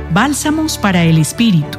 Bálsamos para el Espíritu.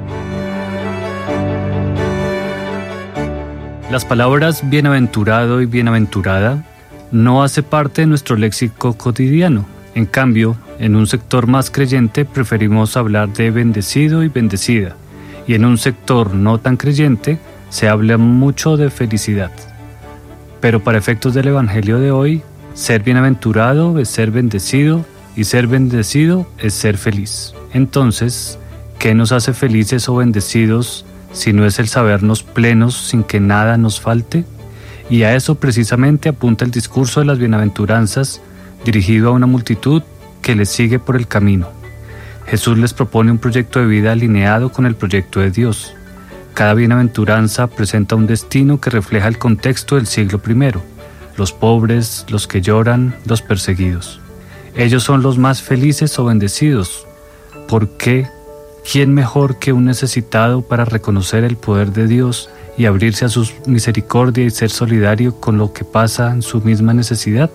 Las palabras bienaventurado y bienaventurada no hace parte de nuestro léxico cotidiano. En cambio, en un sector más creyente preferimos hablar de bendecido y bendecida, y en un sector no tan creyente se habla mucho de felicidad. Pero para efectos del Evangelio de hoy, ser bienaventurado es ser bendecido y ser bendecido es ser feliz. Entonces, ¿qué nos hace felices o bendecidos si no es el sabernos plenos sin que nada nos falte? Y a eso precisamente apunta el discurso de las bienaventuranzas dirigido a una multitud que les sigue por el camino. Jesús les propone un proyecto de vida alineado con el proyecto de Dios. Cada bienaventuranza presenta un destino que refleja el contexto del siglo I, los pobres, los que lloran, los perseguidos. Ellos son los más felices o bendecidos. ¿Por qué? ¿Quién mejor que un necesitado para reconocer el poder de Dios y abrirse a su misericordia y ser solidario con lo que pasa en su misma necesidad?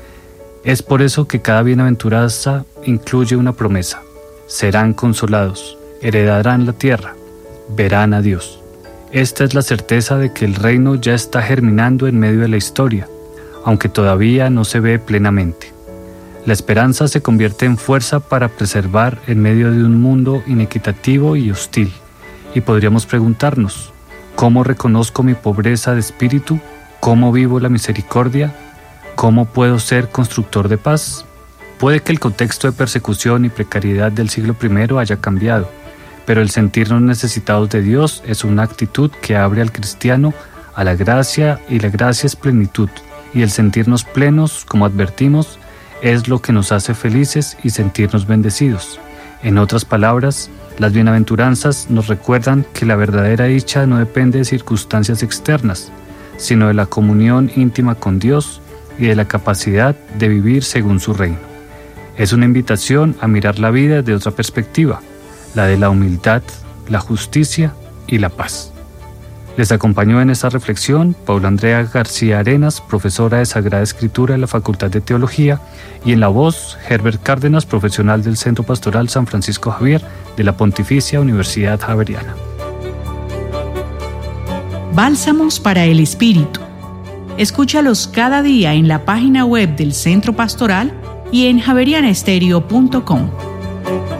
Es por eso que cada bienaventuranza incluye una promesa. Serán consolados, heredarán la tierra, verán a Dios. Esta es la certeza de que el reino ya está germinando en medio de la historia, aunque todavía no se ve plenamente. La esperanza se convierte en fuerza para preservar en medio de un mundo inequitativo y hostil. Y podríamos preguntarnos, ¿cómo reconozco mi pobreza de espíritu? ¿Cómo vivo la misericordia? ¿Cómo puedo ser constructor de paz? Puede que el contexto de persecución y precariedad del siglo I haya cambiado, pero el sentirnos necesitados de Dios es una actitud que abre al cristiano a la gracia, y la gracia es plenitud, y el sentirnos plenos, como advertimos, es lo que nos hace felices y sentirnos bendecidos. En otras palabras, las bienaventuranzas nos recuerdan que la verdadera dicha no depende de circunstancias externas, sino de la comunión íntima con Dios y de la capacidad de vivir según su reino. Es una invitación a mirar la vida de otra perspectiva, la de la humildad, la justicia y la paz. Les acompañó en esta reflexión Paula Andrea García Arenas, profesora de Sagrada Escritura de la Facultad de Teología, y en la voz, Herbert Cárdenas, profesional del Centro Pastoral San Francisco Javier de la Pontificia Universidad Javeriana. Bálsamos para el Espíritu. Escúchalos cada día en la página web del Centro Pastoral y en javerianaestereo.com.